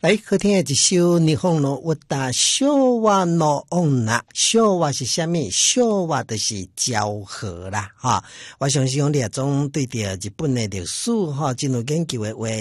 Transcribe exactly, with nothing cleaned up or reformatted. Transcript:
来，好听的一首日本の歌，昭和の女。昭和是啥物？昭和就是昭和啦，哈。我相信讲你也总对着日本的历史哈，真有研究的话。